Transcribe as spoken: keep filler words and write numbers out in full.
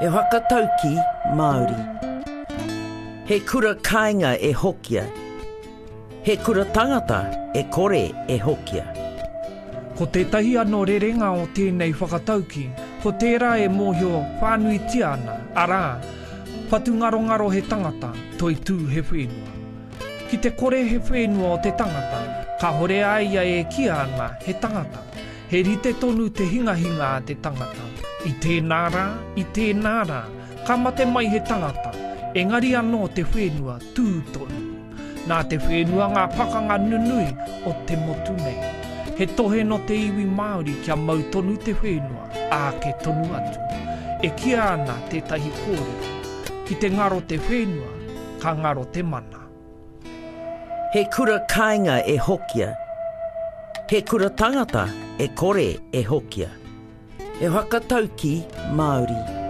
E whakatauki Māori. He kura kāinga e hokia. He kura tangata e kore e hokia. Ko tētahi anō rerenga o tēnei whakatauki, ko tērā e mōhio whānui tiana, arā, whatu ngaro he tangata, toi tū he whenua. Ki te kore he whenua o te tangata, ka hore aia e kia ana he tangata, he rite tonu te hingahinga a te tangata. I tēnā rā, i tēnā rā, ka mate mai he tangata, engari anō te whenua tūtonu. Nā te whenua ngā pakanga nunui o te motu nei. He tohe no te iwi Māori kia mau tonu te whenua, ā ke tonu atu. E kia ana tētahi kōrero. Ki te ngaro te whenua, ka ngaro te mana. He kura kāinga e hokia. He kura tangata e kore e hokia. E whakatauki Māori.